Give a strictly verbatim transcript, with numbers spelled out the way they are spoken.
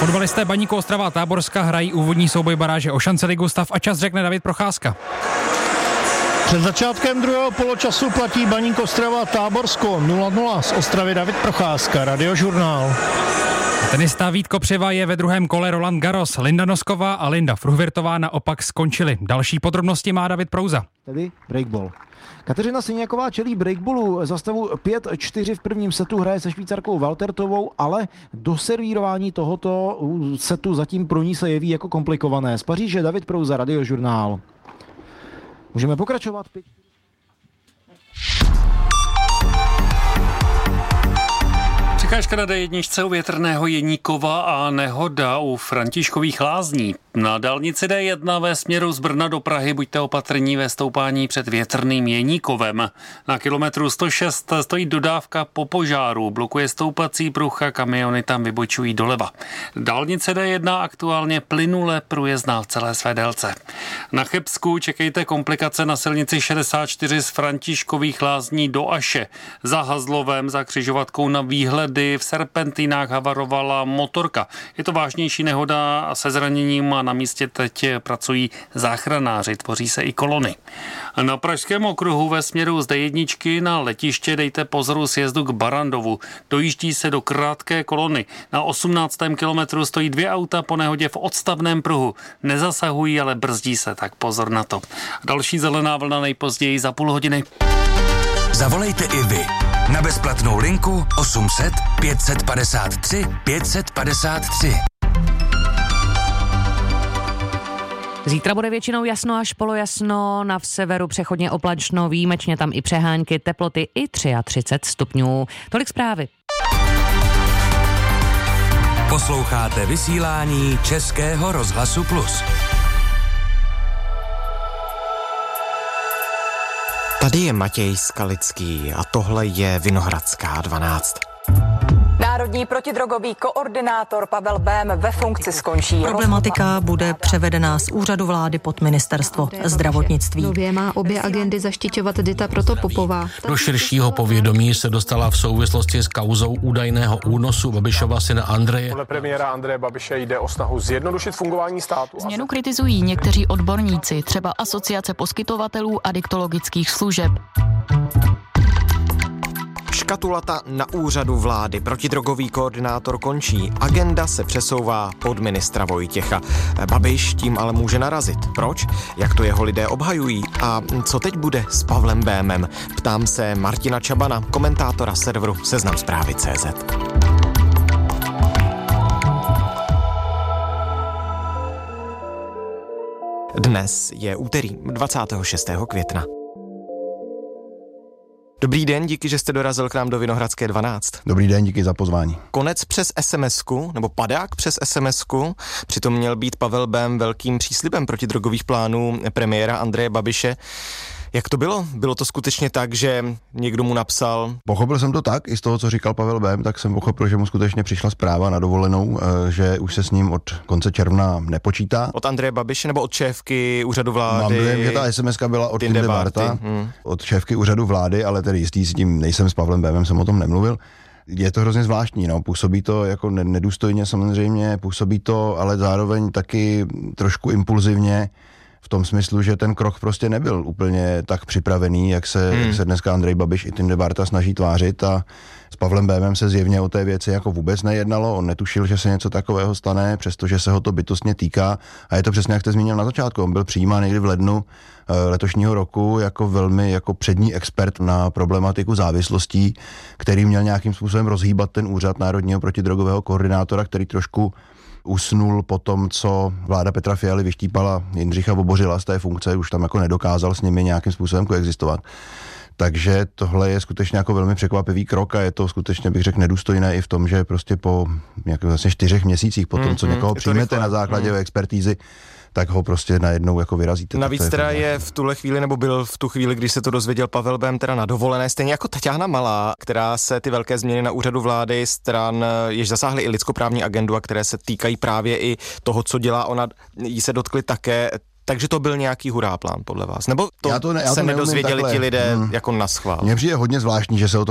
Fotbalisté Baníku Ostrava a Táborska hrají úvodní souboj baráže o šance ligu stav a čas řekne David Procházka. Před začátkem druhého poločasu platí Baník Ostrava Táborsko nula nula z Ostravy David Procházka, Radiožurnál. Tenista Vít Kopřiva je ve druhém kole Roland Garros. Linda Nosková a Linda Fruhvirtová naopak skončily. Další podrobnosti má David Prouza. Tedy breakball. Kateřina Syňáková čelí breakballu za stavu pět čtyři v prvním setu, hraje se Švýcarkou Valtertovou, ale doservírování tohoto setu zatím pro ní se jeví jako komplikované. Z Paříže David Prouza, Radiožurnál. Můžeme pokračovat. Překážka na dé jedna u Větrného Jeníkova a nehoda u Františkových Lázní. Na dálnici dé jedna ve směru z Brna do Prahy buďte opatrní ve stoupání před Větrným Jeníkovem. Na kilometru sto šest stojí dodávka po požáru, blokuje stoupací pruh a kamiony tam vybočují doleva. Dálnice dé jedna aktuálně plynule průjezdná v celé své délce. Na Chebsku čekejte komplikace na silnici šedesát čtyři z Františkových Lázní do Aše. Za Hazlovem, za křižovatkou na Výhledy v serpentínách havarovala motorka. Je to vážnější nehoda se zraněním a na místě teď pracují záchranáři, tvoří se i kolony. Na Pražském okruhu ve směru z dé jedna na letiště dejte pozoru sjezdu k Barandovu. Dojíždí se do krátké kolony. Na osmnáctém kilometru stojí dvě auta po nehodě v odstavném pruhu. Nezasahují, ale brzdí se, tak pozor na to. Další zelená vlna nejpozději za půl hodiny. Zavolejte i vy na bezplatnou linku osm set pět set padesát tři pět set padesát tři. Zítra bude většinou jasno až polojasno, na severu přechodně oblačno, výjimečně tam i přehánky, teploty i třicet tři stupňů. Tolik zprávy. Posloucháte vysílání Českého rozhlasu Plus. Tady je Matěj Skalický a tohle je Vinohradská dvanáct. Národní protidrogový koordinátor Pavel Bém ve funkci skončí. Problematika bude převedena z úřadu vlády pod ministerstvo zdravotnictví. Nově má obě agendy zaštiťovat Dita Protopopová. Do širšího povědomí se dostala v souvislosti s kauzou údajného únosu Babišova syna Andreje. Podle premiéra Andreje Babiše jde o snahu zjednodušit fungování státu. Změnu kritizují někteří odborníci, třeba Asociace poskytovatelů adiktologických služeb. Škatulata na úřadu vlády. Protidrogový koordinátor končí. Agenda se přesouvá pod ministra Vojtěcha. Babiš tím ale může narazit. Proč? Jak to jeho lidé obhajují? A co teď bude s Pavlem Bémem? Ptám se Martina Čabana, komentátora serveru Seznam Zprávy tečka cé zet. Dnes je úterý dvacátého šestého května. Dobrý den, díky, že jste dorazil k nám do Vinohradské dvanáct. Dobrý den, díky za pozvání. Konec přes SMSku, nebo padák přes SMSku, přitom měl být Pavel Bém velkým příslibem protidrogových plánů premiéra Andreje Babiše. Jak to bylo? Bylo to skutečně tak, že někdo mu napsal? Pochopil jsem to tak, i z toho, co říkal Pavel Bém, tak jsem pochopil, že mu skutečně přišla zpráva na dovolenou, že už se s ním od konce června nepočítá. Od Andreje Babiše nebo od šéfky úřadu vlády? Mám dojem, že ta SMSka byla od Tinde Barta, hmm. od šéfky úřadu vlády, ale tedy jistý s tím nejsem, s Pavlem Bémem jsem o tom nemluvil. Je to hrozně zvláštní, no. Působí to jako nedůstojně samozřejmě, působí to ale zároveň taky trošku impulzivně, v tom smyslu, že ten krok prostě nebyl úplně tak připravený, jak se, hmm. jak se dneska Andrej Babiš i Tinde Barta snaží tvářit, a s Pavlem Bémem se zjevně o té věci jako vůbec nejednalo, on netušil, že se něco takového stane, přestože se ho to bytostně týká, a je to přesně, jak jste zmínil na začátku, on byl přijímán někdy v lednu letošního roku jako velmi jako přední expert na problematiku závislostí, který měl nějakým způsobem rozhýbat ten úřad národního protidrogového koordinátora, který trošku usnul po tom, co vláda Petra Fialy vyštípala Jindřicha Vobořila z té funkce, už tam jako nedokázal s nimi nějakým způsobem koexistovat. Takže tohle je skutečně jako velmi překvapivý krok a je to skutečně, bych řekl, nedůstojné i v tom, že prostě po nějakých vlastně čtyřech měsících po tom, mm, co někoho mm, přijmete na základě mm. expertízy, tak ho prostě najednou jako vyrazíte. Navíc teda je v tuhle chvíli, nebo byl v tu chvíli, když se to dozvěděl Pavel Bém, teda na dovolené, stejně jako Taťána Malá, která se ty velké změny na úřadu vlády stran, jež zasáhly i lidskoprávní agendu a které se týkají právě i toho, co dělá ona, jí se dotkly také. Takže to byl nějaký hurá plán podle vás? Nebo to, já to, ne, já se to nedozvěděli takhle. Ti lidé hmm. jako naschvál? Mně přijde hodně zvláštní, že se o tom